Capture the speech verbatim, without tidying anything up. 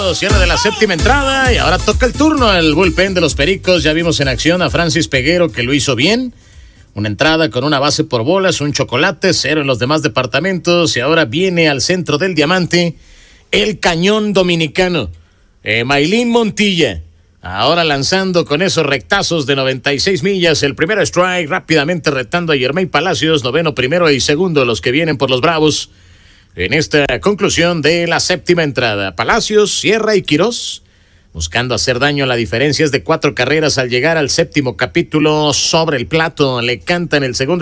Perfecto, cierre de la séptima entrada y ahora toca el turno al bullpen de los Pericos. Ya vimos en acción a Francis Peguero que lo hizo bien. Una entrada con una base por bolas, un chocolate, cero en los demás departamentos y ahora viene al centro del diamante el cañón dominicano, eh, Maylin Montilla. Ahora lanzando con esos rectazos de noventa y seis millas, el primero strike, rápidamente retando a Yermay Palacios, noveno, primero y segundo, los que vienen por los Bravos. En esta conclusión de la séptima entrada, Palacios, Sierra y Quirós, buscando hacer daño. La diferencia es de cuatro carreras al llegar al séptimo capítulo. Sobre el plato, le cantan el segundo